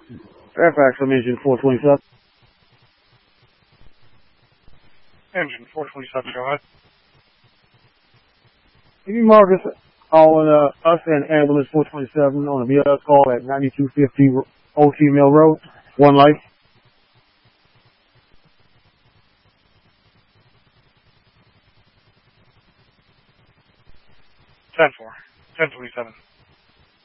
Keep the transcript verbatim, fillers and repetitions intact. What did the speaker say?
Fairfax, I'm engine four twenty-seven. Engine four twenty-seven, go ahead. Can you mark us on uh, us and ambulance four twenty-seven on a B L S call at ninety-two fifty O T Mill Road, One Life? ten four. ten twenty-seven.